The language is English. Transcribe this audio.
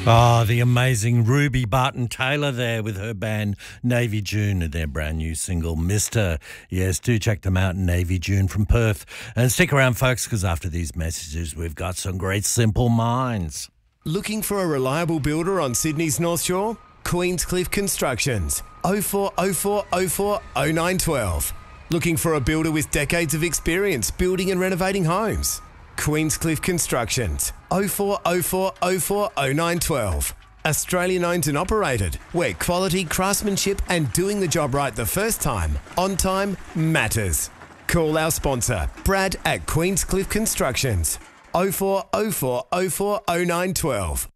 Oh, the amazing Ruby Barton Taylor there with her band Navy June and their brand new single, Mister. Yes, do check them out, Navy June from Perth. And stick around, folks, because after these messages, we've got some great Simple Minds. Looking for a reliable builder on Sydney's North Shore? Queenscliff Constructions. 0404 04 0912. Looking for a builder with decades of experience building and renovating homes? Queenscliff Constructions. 0404 04 0912. Australian owned and operated, where quality, craftsmanship and doing the job right the first time, on time, matters. Call our sponsor, Brad at Queenscliff Constructions. 0404 04 0912.